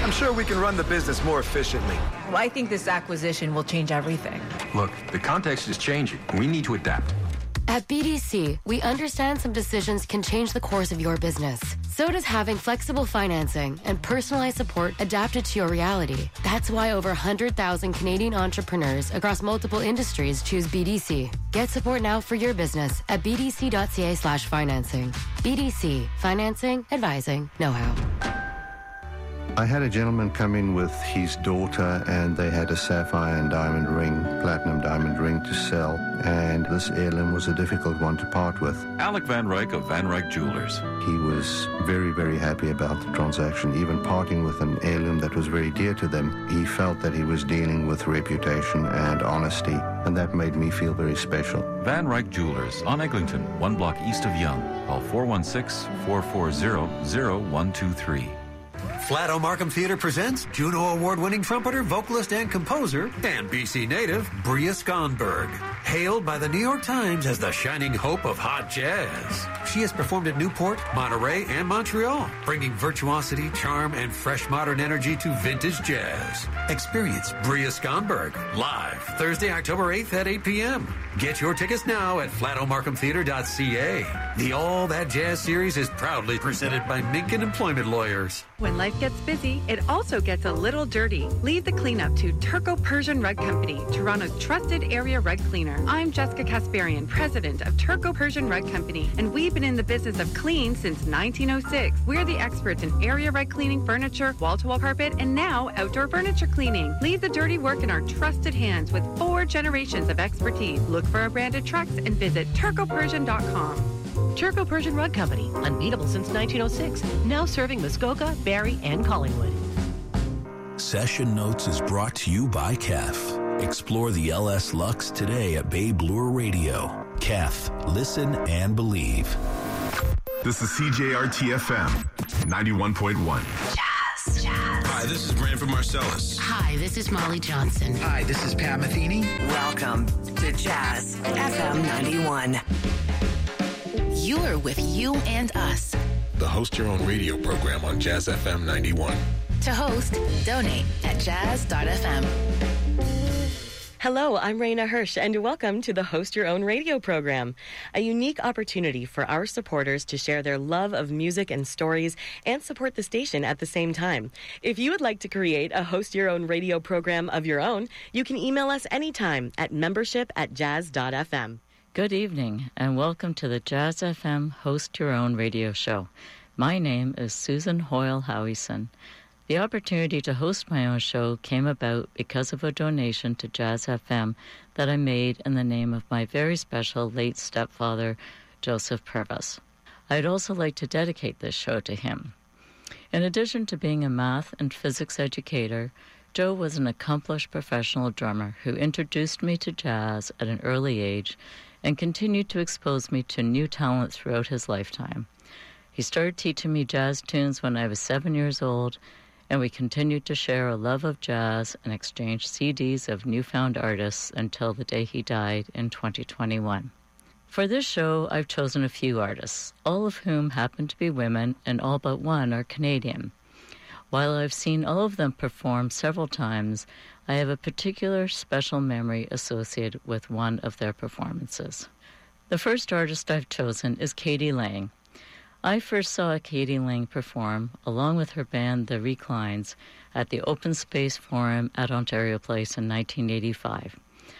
I'm sure we can run the business more efficiently. Well, I think this acquisition will change everything. Look, the context is changing. We need to adapt. At BDC, we understand some decisions can change the course of your business. So does having flexible financing and personalized support adapted to your reality. That's why over 100,000 Canadian entrepreneurs across multiple industries choose BDC. Get support now for your business at bdc.ca/financing. BDC, financing, advising, know-how. I had a gentleman come in with his daughter, and they had a sapphire and diamond ring, platinum diamond ring to sell, and this heirloom was a difficult one to part with. Alec Van Ryk of Van Ryk Jewelers. He was very, very happy about the transaction, even parting with an heirloom that was very dear to them. He felt that he was dealing with reputation and honesty, and that made me feel very special. Van Ryk Jewelers on Eglinton, 1 block east of Yonge. Call 416-440-0123. Flato Markham Theatre presents Juno Award-winning trumpeter, vocalist, and composer, and BC native, Bria Skonberg. Hailed by the New York Times as the shining hope of hot jazz. She has performed at Newport, Monterey, and Montreal, bringing virtuosity, charm, and fresh modern energy to vintage jazz. Experience Bria Skonberg live Thursday, October 8th at 8 p.m. Get your tickets now at flatomarkhamtheatre.ca. The All That Jazz series is proudly presented by Minkin Employment Lawyers. When life gets busy, it also gets a little dirty. Leave the cleanup to Turco Persian Rug Company, Toronto's trusted area rug cleaner. I'm Jessica Kasparian, president of Turco Persian Rug Company, and we've been in the business of clean since 1906. We're the experts in area rug cleaning, furniture, wall-to-wall carpet, and now outdoor furniture cleaning. Leave the dirty work in our trusted hands with 4 generations of expertise. Look for our branded trucks and visit turcopersian.com. Turco Persian Rug Company, unbeatable since 1906, now serving Muskoka, Barrie, and Collingwood. Session Notes is brought to you by KEF. Explore the LS Lux today at Babe Lure Radio. KEF, listen and believe. This is CJRT-FM 91.1. Jazz. Hi, this is Branford Marcellus. Hi, this is Molly Johnson. Hi, this is Pat Metheny. Welcome to Jazz FM 91. You're with You and Us, the Host Your Own Radio program on Jazz FM 91. To host, donate at jazz.fm. Hello, I'm Raina Hirsch, and welcome to the Host Your Own Radio program, a unique opportunity for our supporters to share their love of music and stories and support the station at the same time. If you would like to create a Host Your Own Radio program of your own, you can email us anytime at membership@jazz.fm. Good evening, and welcome to the Jazz FM Host Your Own Radio show. My name is Susan Hoyle Howieson. The opportunity to host my own show came about because of a donation to Jazz FM that I made in the name of my very special late stepfather, Joseph Purvis. I'd also like to dedicate this show to him. In addition to being a math and physics educator, Joe was an accomplished professional drummer who introduced me to jazz at an early age and continued to expose me to new talent throughout his lifetime. He started teaching me jazz tunes when I was 7 years old, and we continued to share a love of jazz and exchange CDs of newfound artists until the day he died in 2021. For this show, I've chosen a few artists, all of whom happen to be women, and all but one are Canadian. While I've seen all of them perform several times, I have a particular special memory associated with one of their performances. The first artist I've chosen is K.D. Lang. I first saw K.D. Lang perform, along with her band The Reclines, at the Open Space Forum at Ontario Place in 1985.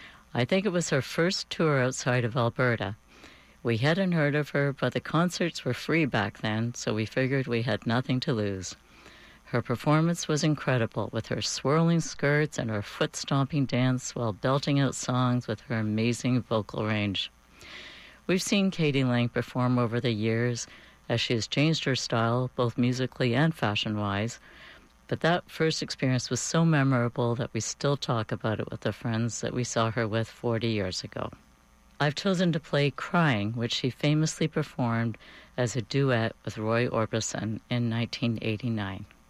I think it was her first tour outside of Alberta. We hadn't heard of her, but the concerts were free back then, so we figured we had nothing to lose. Her performance was incredible, with her swirling skirts and her foot-stomping dance while belting out songs with her amazing vocal range. We've seen K.D. Lang perform over the years, as she has changed her style, both musically and fashion-wise, but that first experience was so memorable that we still talk about it with the friends that we saw her with 40 years ago. I've chosen to play Crying, which she famously performed as a duet with Roy Orbison in 1989.